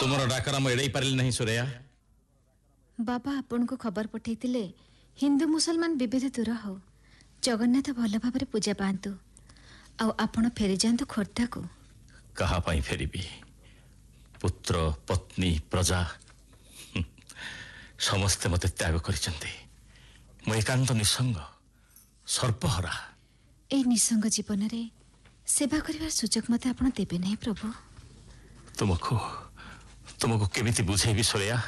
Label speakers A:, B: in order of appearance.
A: तुमर डाकरा मु एड़े पारिली नहीं सुरैया।
B: बाबा आपण को खबर पठेइतिले हिंदू मुसलमान विभेद दूर हो, जगन्नाथ भल भाव पूजा पातु आ आपण फेरी जातु खोर्धा को।
A: कहा पाई फेरिबी? पुत्र पत्नी प्रजा समस्ते मते त्याग करिसंते। मु एकांत निसंग सर्पहरा।
B: ए निसंग जीवन रे सेवा करिवार सुजोग मते आपण देबे नहीं प्रभु।
A: तुमको तुमको केमिति बुझेबी सुरैया?